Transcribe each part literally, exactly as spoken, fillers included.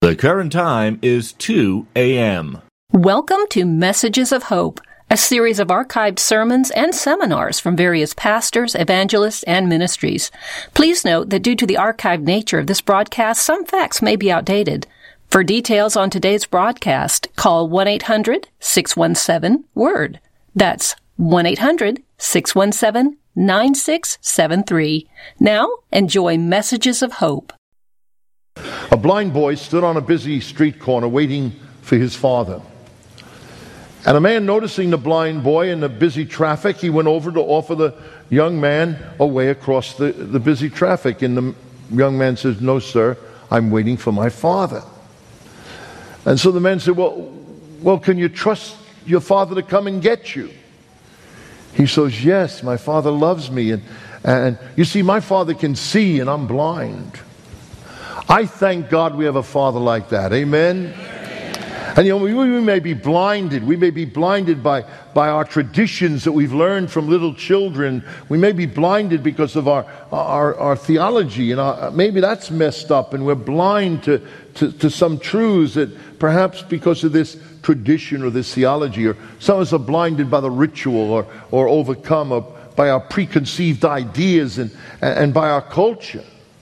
The current time is two a.m. Welcome to Messages of Hope, a series of archived sermons and seminars from various pastors, evangelists, and ministries. Please note that due to the archived nature of this broadcast, some facts may be outdated. For details on today's broadcast, call one eight hundred six one seven WORD. That's one eight hundred six one seven nine six seven three. Now, enjoy Messages of Hope. A blind boy stood on a busy street corner waiting for his father. And a man, noticing the blind boy in the busy traffic, he went over to offer the young man a way across the, the busy traffic. And the young man says, "No, sir, I'm waiting for my father." And so the man said, well, well, can you trust your father to come and get you? He says, "Yes, my father loves me. And, and you see, my father can see and I'm blind." I thank God we have a father like that. Amen? And you know, we, we may be blinded. We may be blinded by, by our traditions that we've learned from little children. We may be blinded because of our our, our theology. And our, maybe that's messed up and we're blind to, to, to some truths that perhaps because of this tradition or this theology, or some of us are blinded by the ritual or, or overcome or by our preconceived ideas and, and by our culture.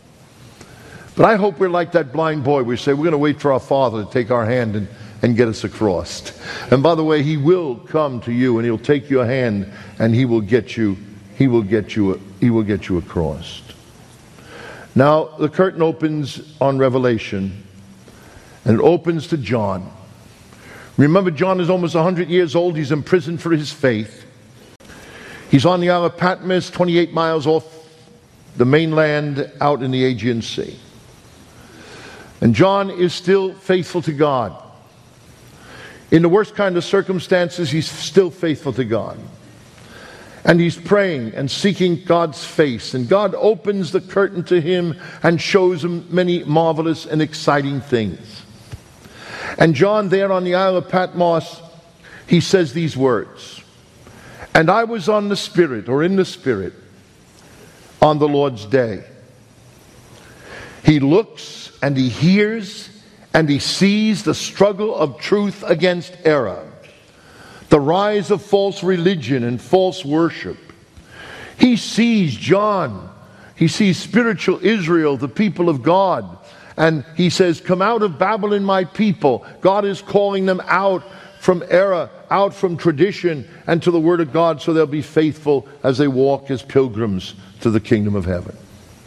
But I hope we're like that blind boy. We say we're going to wait for our father to take our hand and, and get us across. And by the way, he will come to you and he'll take your hand and he will get you, he will get you, he will get you across. Now the curtain opens on Revelation and it opens to John. Remember, John is almost one hundred years old. He's in prison for his faith. He's on the Isle of Patmos, twenty-eight miles off the mainland out in the Aegean Sea. And John is still faithful to God. In the worst kind of circumstances, he's still faithful to God. And he's praying and seeking God's face. And God opens the curtain to him and shows him many marvelous and exciting things. And John, there on the Isle of Patmos, he says these words, "And I was on the Spirit," or in the Spirit, "on the Lord's day." He looks and he hears and he sees the struggle of truth against error, the rise of false religion and false worship. He sees John. He sees spiritual Israel, the people of God. And he says, "Come out of Babylon, my people." God is calling them out from error, out from tradition, and to the Word of God, so they'll be faithful as they walk as pilgrims to the kingdom of heaven.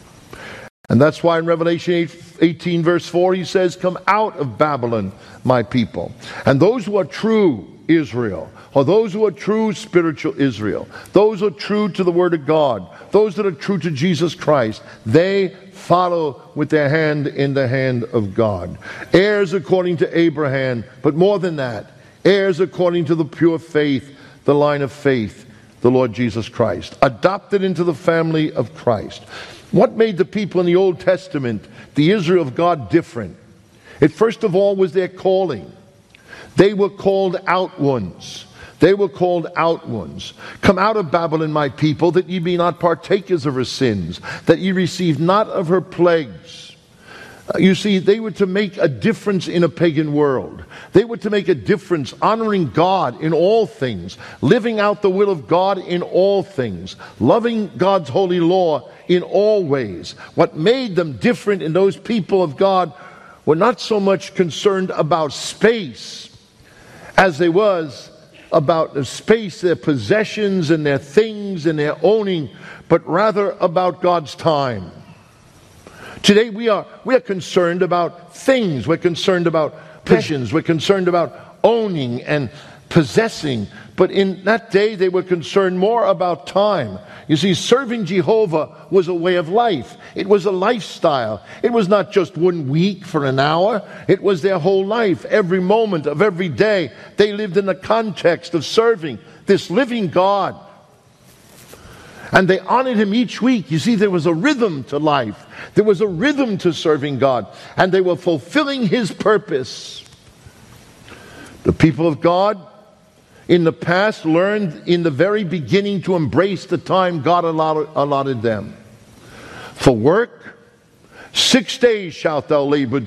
And that's why in Revelation eighteen verse four he says, "Come out of Babylon, my people." And those who are true Israel, or those who are true spiritual Israel, those who are true to the Word of God, those that are true to Jesus Christ, they follow with their hand in the hand of God. Heirs according to Abraham, but more than that, heirs according to the pure faith, the line of faith, the Lord Jesus Christ. Adopted into the family of Christ. What made the people in the Old Testament, the Israel of God, different? It first of all was their calling. They were called out ones. They were called out ones. "Come out of Babylon, my people, that ye be not partakers of her sins, that ye receive not of her plagues." You see, they were to make a difference in a pagan world. They were to make a difference, honoring God in all things, living out the will of God in all things, loving God's holy law in all ways. What made them different in those people of God were not so much concerned about space as they was about the space, their possessions and their things and their owning, but rather about God's time. Today we are we are concerned about things. We're concerned about possessions. We're concerned about owning and possessing. But in that day they were concerned more about time. You see, serving Jehovah was a way of life. It was a lifestyle. It was not just one week for an hour. It was their whole life. Every moment of every day they lived in the context of serving this living God. And they honored him each week. You see, there was a rhythm to life. There was a rhythm to serving God. And they were fulfilling his purpose. The people of God in the past learned in the very beginning to embrace the time God allotted, allotted them. For work, six days shalt thou labor